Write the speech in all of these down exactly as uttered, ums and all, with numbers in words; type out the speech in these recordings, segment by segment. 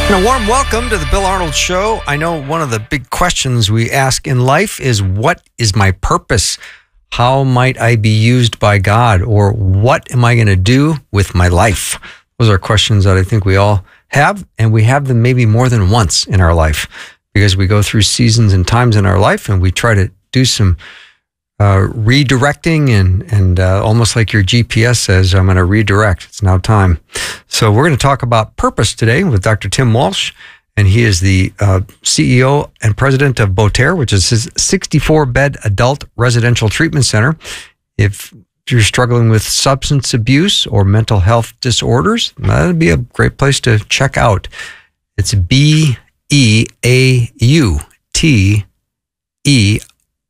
And a warm welcome to the Bill Arnold Show. I know one of the big questions we ask in life is, what is my purpose? How might I be used by God? Or what am I going to do with my life? Those are questions that I think we all have, and we have them maybe more than once in our life, because we go through seasons and times in our life and we try to do some uh, redirecting and, and uh, almost like your G P S says, I'm going to redirect. It's now time. So we're going to talk about purpose today with Doctor Tim Walsh, and he is the uh, C E O and president of Beauterre, which is his sixty-four bed adult residential treatment center. If you're struggling with substance abuse or mental health disorders, that would be a great place to check out. It's B E A U T E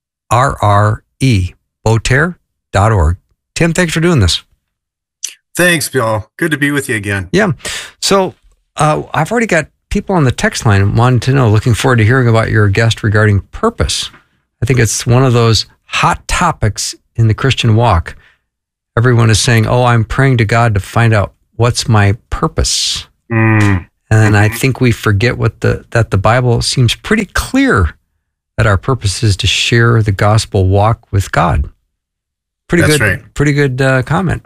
R R E, Beauterre dot org. Tim, thanks for doing this. Thanks, Bill. Good to be with you again. Yeah. So uh, I've already got people on the text line wanting to know, looking forward to hearing about your guest regarding purpose. I think it's one of those hot topics in the Christian walk. Everyone is saying, oh, I'm praying to God to find out what's my purpose. Mm. And I think we forget what the that the Bible seems pretty clear that our purpose is to share the gospel walk with God. Pretty That's good, right. pretty good uh, comment.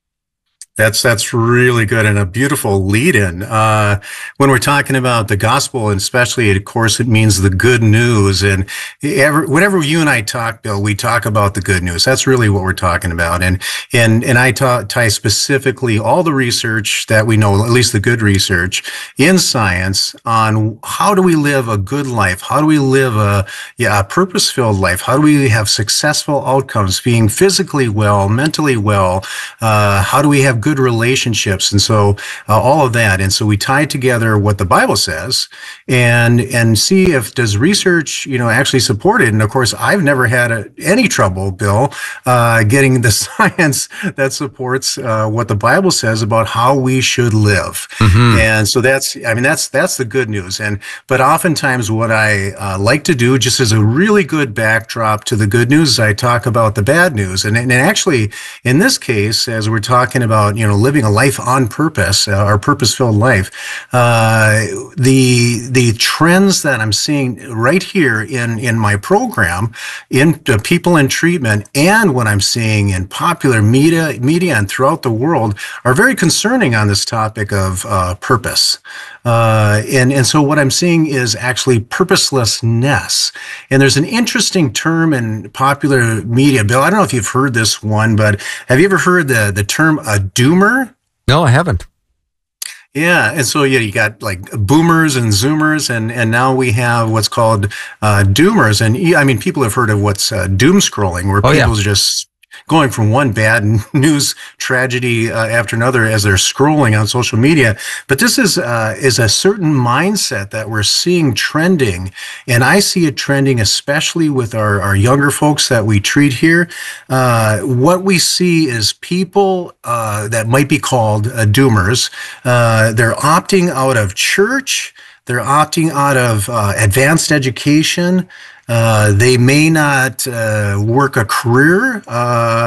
That's that's really good and a beautiful lead-in. Uh, when we're talking about the gospel, and especially, of course, it means the good news. And ever, whenever you and I talk, Bill, we talk about the good news. That's really what we're talking about. And and and I ta- tie specifically all the research that we know, at least the good research in science, on how do we live a good life? How do we live a, yeah, a purpose-filled life? How do we have successful outcomes, being physically well, mentally well? Uh, how do we have good relationships? And so uh, all of that. And so we tie together what the Bible says and and see if does research, you know, actually support it. And of course, I've never had a, any trouble, Bill, uh, getting the science that supports uh, what the Bible says about how we should live. Mm-hmm. And so that's, I mean, that's that's the good news. And but oftentimes what I uh, like to do, just as a really good backdrop to the good news, is I talk about the bad news. And, and actually, in this case, as we're talking about, you know, living a life on purpose, uh, our purpose-filled life, uh, the the trends that I'm seeing right here in in my program, in uh, people in treatment, and what I'm seeing in popular media, media and throughout the world, are very concerning on this topic of uh, purpose. Uh, and, and so what I'm seeing is actually purposelessness. And there's an interesting term in popular media, Bill. I don't know if you've heard this one, but have you ever heard the, the term a doomer? No, I haven't. Yeah, and so yeah, you got like boomers and zoomers, and and now we have what's called uh, doomers. And I mean, people have heard of what's uh, doom scrolling, where oh, people's yeah. just going from one bad news tragedy uh, after another as they're scrolling on social media. But this is uh, is a certain mindset that we're seeing trending, and I see it trending especially with our, our younger folks that we treat here. Uh, what we see is people uh, that might be called uh, doomers. Uh, they're opting out of church. They're opting out of uh, advanced education. Uh, they may not uh, work a career. Uh,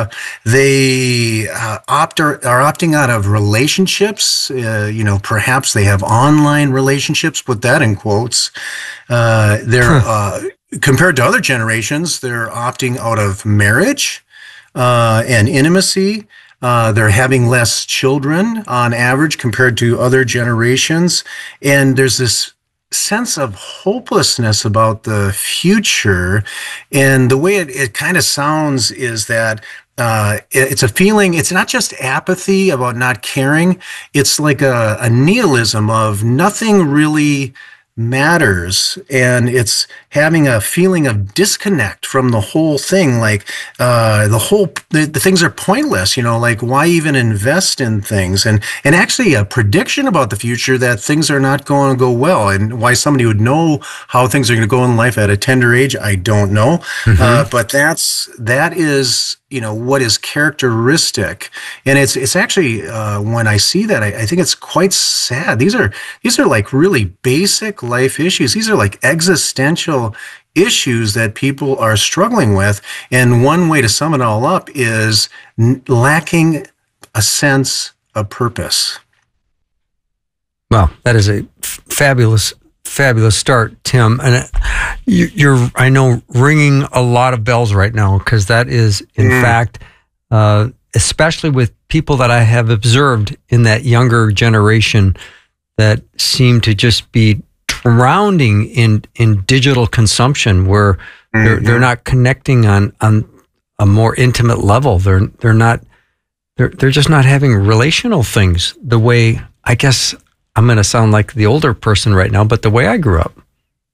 they uh, opt are, are opting out of relationships. Uh, you know, perhaps they have online relationships. Put that in quotes. Uh, they're uh, compared to other generations, they're opting out of marriage uh, and intimacy. Uh, they're having less children on average compared to other generations, and there's this sense of hopelessness about the future. And the way it, it kind of sounds is that uh, it, it's a feeling, it's not just apathy about not caring. It's like a, a nihilism of nothing really matters, and it's having a feeling of disconnect from the whole thing. Like uh, the whole the, the things are pointless. You know, like why even invest in things? And and actually a prediction about the future that things are not going to go well, and why somebody would know how things are going to go in life at a tender age, I don't know. Mm-hmm. Uh, but that's that is. you know, what is characteristic. And it's it's actually, uh, when I see that, I, I think it's quite sad. These are these are like really basic life issues. These are like existential issues that people are struggling with. And one way to sum it all up is n- lacking a sense of purpose. Well, that is a f- fabulous, fabulous start, Tim. And you're, I know, ringing a lot of bells right now, because that is, in mm. fact, uh, especially with people that I have observed in that younger generation that seem to just be drowning in, in digital consumption, where mm-hmm. they're, they're not connecting on, on a more intimate level. They're, they're not, they're, they're just not having relational things the way, I guess I'm going to sound like the older person right now, but the way I grew up.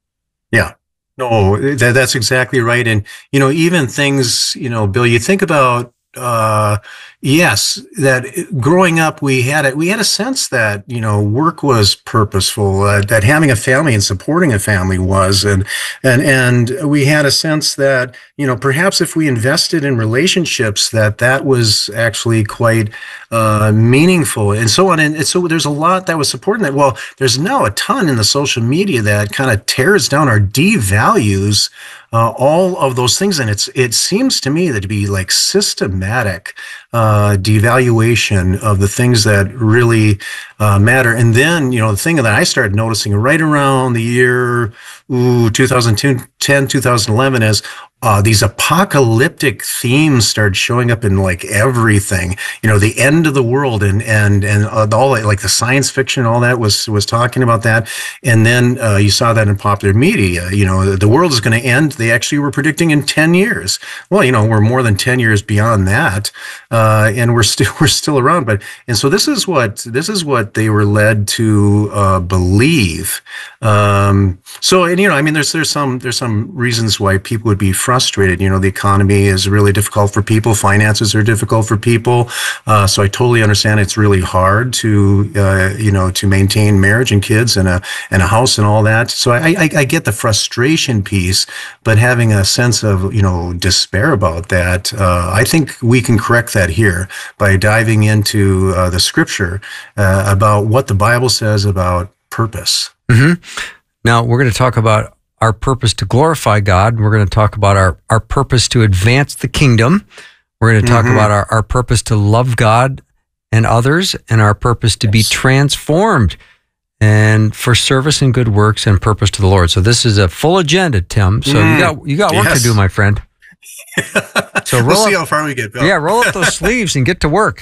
Yeah. No, that, that's exactly right. And, you know, even things, you know, Bill, you think about, uh, yes, that growing up, we had it, we had a sense that, you know, work was purposeful, uh, that having a family and supporting a family was, and, and, and we had a sense that, you know, perhaps if we invested in relationships, that that was actually quite, uh, meaningful, and so on. And, and so there's a lot that was supporting that. Well, there's now a ton in the social media that kind of tears down or devalues Uh, all of those things. And it's, it seems to me that to be like systematic, uh, devaluation of the things that really, uh, matter. And then, you know, the thing that I started noticing right around the year, ooh, two thousand ten, two thousand eleven, is, Uh, these apocalyptic themes started showing up in like everything, you know, the end of the world, and, and, and uh, all like the science fiction, all that was, was talking about that. And then, uh, you saw that in popular media, you know, the world is going to end. They actually were predicting in ten years. Well, you know, we're more than ten years beyond that. Uh, and we're still, we're still around. But, and so this is what, this is what they were led to, uh, believe. Um, so, and, you know, I mean, there's, there's some, there's some reasons why people would be frustrated. Frustrated. You know, the economy is really difficult for people. Finances are difficult for people. Uh, so I totally understand it's really hard to, uh, you know, to maintain marriage and kids and a, and a house and all that. So I, I, I get the frustration piece, but having a sense of, you know, despair about that, uh, I think we can correct that here by diving into uh, the scripture uh, about what the Bible says about purpose. Mm-hmm. Now we're going to talk about our purpose to glorify God. We're going to talk about our, our purpose to advance the kingdom. We're going to talk mm-hmm. about our, our purpose to love God and others, and our purpose to yes. be transformed, and for service and good works and purpose to the Lord. So this is a full agenda, Tim. So mm. you got you got work yes. to do, my friend. So roll we'll see up, how far we get, Bill. Yeah, roll up those sleeves and get to work.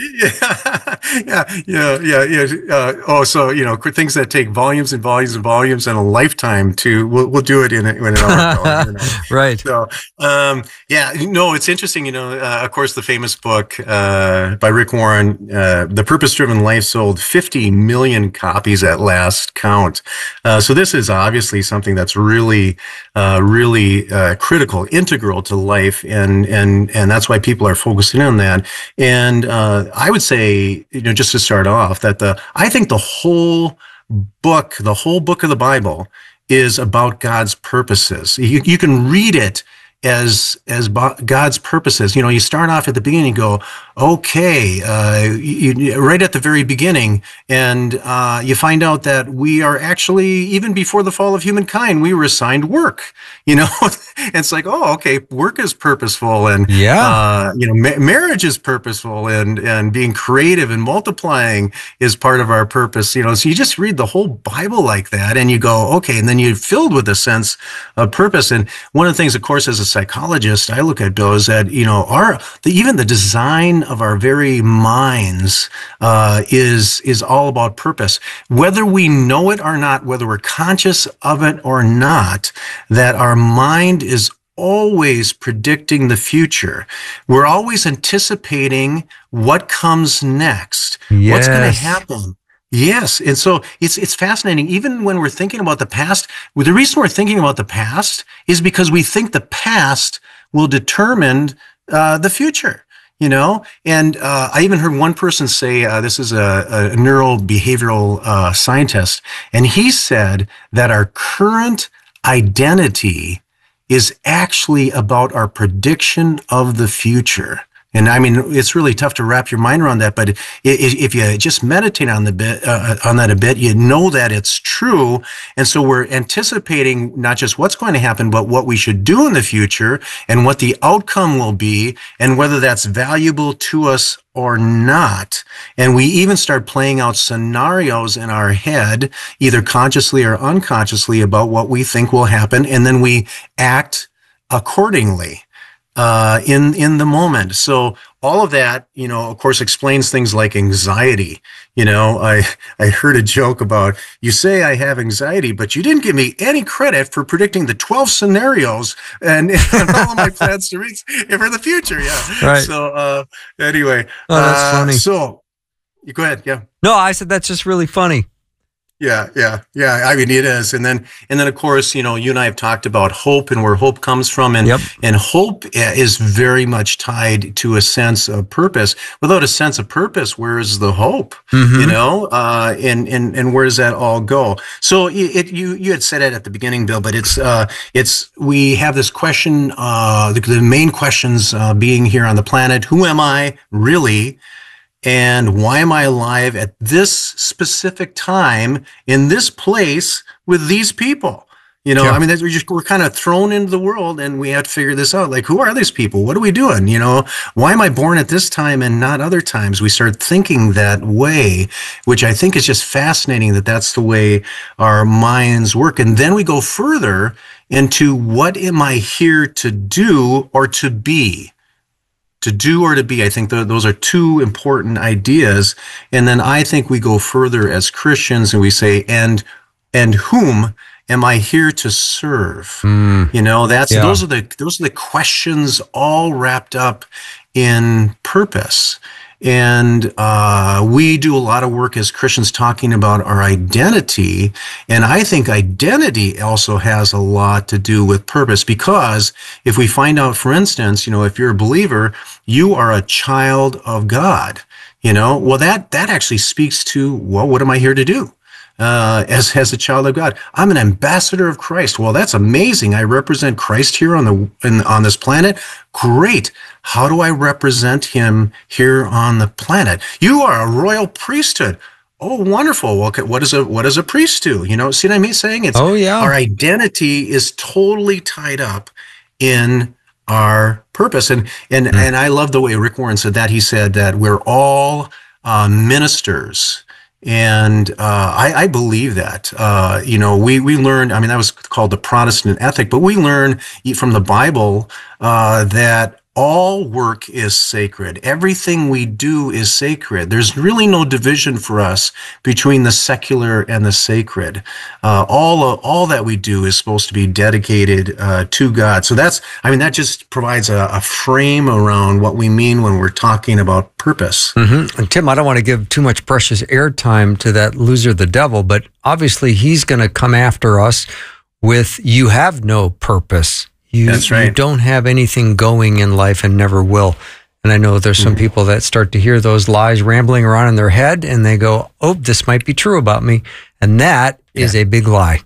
Yeah, yeah, yeah, yeah. yeah. Uh, oh, so you know, things that take volumes and volumes and volumes and a lifetime to. We'll we'll do it in, a, in an hour. You know? Right. So, um, yeah, no, it's interesting. You know, uh, of course, the famous book uh, by Rick Warren, uh, "The Purpose-Driven Life," sold fifty million copies at last count. Uh, so this is obviously something that's really, uh, really uh, critical, integral to life. And, and, and that's why people are focusing on that. And, uh, I would say, you know, just to start off, that the, I think the whole book, the whole book of the Bible is about God's purposes. You, you can read it as, as God's purposes. You know, you start off at the beginning and go, okay, uh, you, right at the very beginning, and uh, you find out that we are actually, even before the fall of humankind, we were assigned work. You know, it's like, oh, okay, work is purposeful, and yeah, uh, you know, ma- marriage is purposeful, and and being creative and multiplying is part of our purpose. You know, so you just read the whole Bible like that, and you go, okay, and then you're filled with a sense of purpose. And one of the things, of course, as a psychologist, I look at, Bill, is that, you know, our the, even the design of our very minds uh, is is all about purpose. Whether we know it or not, whether we're conscious of it or not, that our mind is always predicting the future. We're always anticipating what comes next, yes. what's going to happen. Yes. And so it's it's fascinating. Even when we're thinking about the past, well, the reason we're thinking about the past is because we think the past will determine uh, the future, you know? And uh, I even heard one person say, uh, this is a, a neurobehavioral uh, scientist, and he said that our current identity is actually about our prediction of the future. And I mean, it's really tough to wrap your mind around that. But if you just meditate on the bit, uh, on that a bit, you know that it's true. And so we're anticipating not just what's going to happen, but what we should do in the future and what the outcome will be and whether that's valuable to us or not. And we even start playing out scenarios in our head, either consciously or unconsciously, about what we think will happen. And then we act accordingly. Uh, in, in the moment. So all of that, you know, of course, explains things like anxiety. You know, I, I heard a joke about, you say I have anxiety, but you didn't give me any credit for predicting the twelve scenarios and, and all of my plans to reach for the future. Yeah. Right. So, uh, anyway. Oh, that's uh, funny. So you go ahead. Yeah. No, I said, that's just really funny. Yeah, yeah, yeah. I mean, it is. And then, and then, of course, you know, you and I have talked about hope and where hope comes from. And, yep. and hope is very much tied to a sense of purpose. Without a sense of purpose, where is the hope? Mm-hmm. You know, uh, and, and, and where does that all go? So it, you, you had said it at the beginning, Bill, but it's, uh, it's, we have this question, uh, the, the main questions, uh, being here on the planet. Who am I really? And why am I alive at this specific time in this place with these people? You know, yeah. I mean, we're just, we're kind of thrown into the world and we have to figure this out. Like, who are these people? What are we doing? You know, why am I born at this time and not other times? We start thinking that way, which I think is just fascinating that that's the way our minds work. And then we go further into what am I here to do or to be? To do or to be, I think th- those are two important ideas. And then I think we go further as Christians and we say, and and whom am I here to serve? Mm. You know, that's yeah. those are the those are the questions all wrapped up in purpose. And uh, we do a lot of work as Christians talking about our identity. And I think identity also has a lot to do with purpose, because if we find out, for instance, you know, if you're a believer, you are a child of God, you know, well, that, that actually speaks to, well, what am I here to do? Uh, as, as a child of God, I'm an ambassador of Christ. Well, that's amazing. I represent Christ here on the, in, on this planet. Great. How do I represent him here on the planet? You are a royal priesthood. Oh, wonderful. Well, what is a, what does a priest do? You know, see what I'm saying? It's, oh, yeah. Our identity is totally tied up in our purpose. And, and, mm. and I love the way Rick Warren said that. He said that we're all, uh, ministers. And uh, I, I believe that. Uh, you know, we we learned. I mean, that was called the Protestant ethic, but we learn from the Bible uh, that all work is sacred. Everything we do is sacred. There's really no division for us between the secular and the sacred. Uh, all uh, all that we do is supposed to be dedicated uh, to God. So that's, I mean, that just provides a, a frame around what we mean when we're talking about purpose. Mm-hmm. And Tim, I don't want to give too much precious airtime to that loser, the devil, but obviously he's going to come after us with, you have no purpose. You, That's right. You don't have anything going in life and never will. And I know there's some mm-hmm. people that start to hear those lies rambling around in their head and they go, oh, this might be true about me. And that yeah. is a big lie.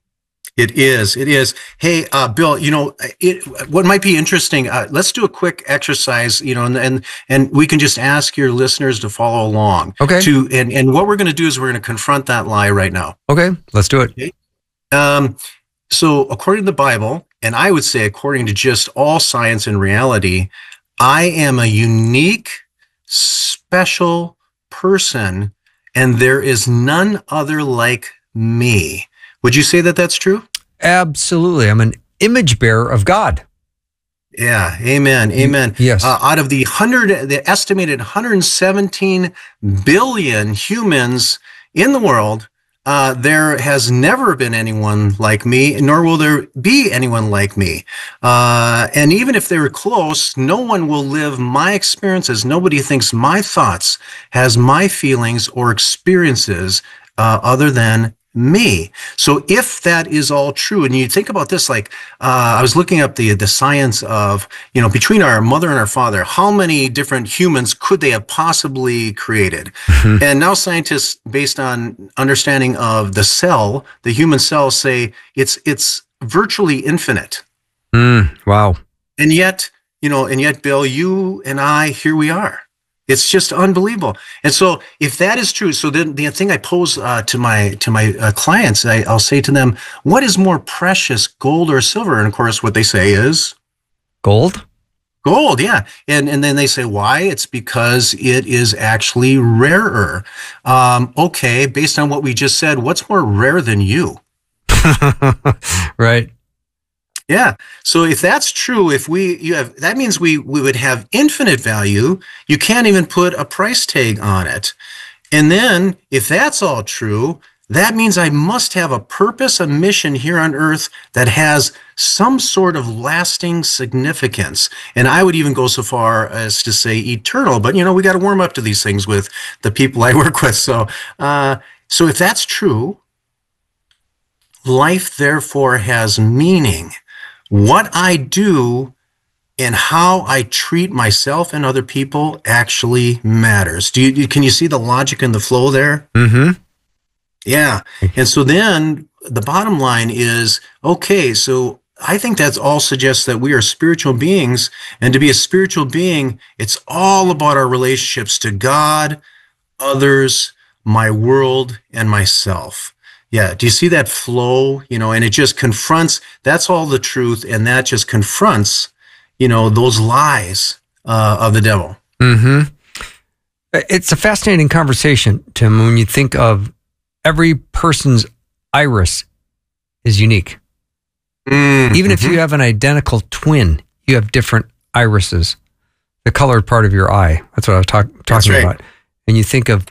It is. It is. Hey, uh, Bill, you know, it, what might be interesting, uh, let's do a quick exercise, you know, and, and, and we can just ask your listeners to follow along. Okay. To, and, and what we're going to do is we're going to confront that lie right now. Okay. Let's do it. Okay. Um, so according to the Bible, and I would say according to just all science and reality, I am a unique, special person, and there is none other like me. Would you say that that's true? Absolutely. I'm an image bearer of God. Yeah. Amen. Amen. Yes. Uh, out of the hundred, the estimated one hundred seventeen billion humans in the world, Uh, there has never been anyone like me, nor will there be anyone like me. Uh, and even if they were close, no one will live my experiences. Nobody thinks my thoughts, has my feelings or experiences uh, other than me. So if that is all true, and you think about this, like uh, I was looking up the the science of, you know, between our mother and our father, how many different humans could they have possibly created? Mm-hmm. And now scientists, based on understanding of the cell, the human cell, say it's it's virtually infinite. Mm, wow. And yet you know, and yet, Bill, you and I, here we are. It's just unbelievable. And so if that is true, so then the thing I pose uh, to my to my uh, clients, I, I'll say to them, what is more precious, gold or silver? And of course, what they say is gold. Gold, yeah. And and then they say, why? It's because it is actually rarer. Um, okay, based on what we just said, what's more rare than you? Right. Yeah. So if that's true, if we you have that means we we would have infinite value. You can't even put a price tag on it. And then if that's all true, that means I must have a purpose, a mission here on earth that has some sort of lasting significance. And I would even go so far as to say eternal, but you know, we got to warm up to these things with the people I work with. So, uh, so if that's true, life therefore has meaning. What I do and how I treat myself and other people actually matters. Do you, can you see the logic and the flow there? Mm-hmm. Yeah. And so then the bottom line is, okay, so I think that all suggests that we are spiritual beings. And to be a spiritual being, it's all about our relationships to God, others, my world, and myself. Yeah. Do you see that flow? You know, and it just confronts, that's all the truth. And that just confronts, you know, those lies uh, of the devil. Mm-hmm. It's a fascinating conversation, Tim, when you think of every person's iris is unique. Mm-hmm. Even if you have an identical twin, you have different irises, the colored part of your eye. That's what I was talk, talking right. about. And you think of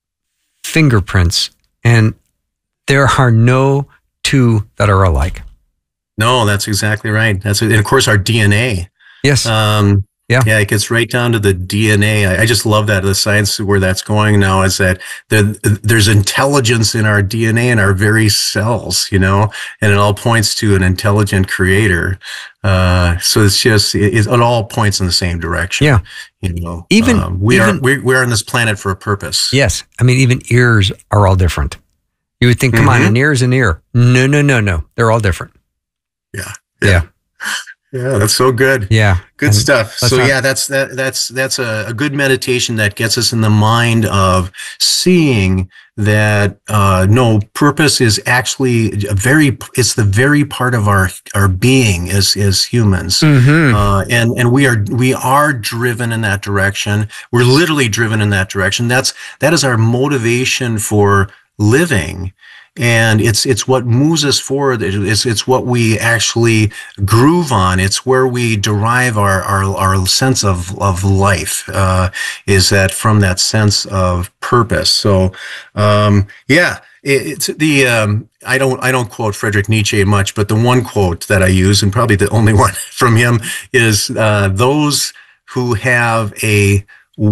fingerprints, and there are no two that are alike. No, that's exactly right. That's and of course our D N A. Yes. Um, yeah. Yeah. It gets right down to the D N A. I, I just love that the science where that's going now is that there, there's intelligence in our D N A and our very cells, you know, and it all points to an intelligent creator. Uh, so it's just, it, it all points in the same direction. Yeah. You know, even, um, we even, are, we, we're on this planet for a purpose. Yes. I mean, even ears are all different. You would think, come mm-hmm. on, an ear is an ear. No, no, no, no. They're all different. Yeah. Yeah. Yeah. Yeah, that's so good. Yeah. Good and stuff. So not, yeah, that's that that's that's a, a good meditation that gets us in the mind of seeing that uh no, purpose is actually a very it's the very part of our our being as as humans. Mm-hmm. Uh and and we are we are driven in that direction. We're literally driven in that direction. That's that is our motivation for living. And it's it's what moves us forward. It's it's what we actually groove on. It's where we derive our our, our sense of of life. Uh, is that from that sense of purpose? So, um, yeah, it, it's the um, I don't I don't quote Friedrich Nietzsche much, but the one quote that I use, and probably the only one from him, is uh, those who have a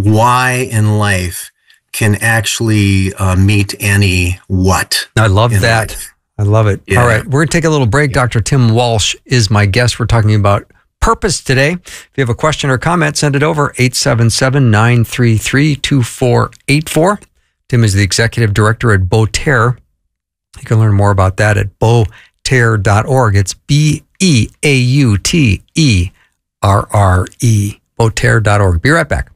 why in life can actually uh, meet any what. I love that. Life. I love it. Yeah. All right. We're going to take a little break. Yeah. Doctor Tim Walsh is my guest. We're talking about purpose today. If you have a question or comment, send it over eight seven seven, nine three three, two four eight four. Tim is the executive director at Beauterre. You can learn more about that at beauterre dot org. It's B E A U T E R R E, beauterre dot org. Be right back.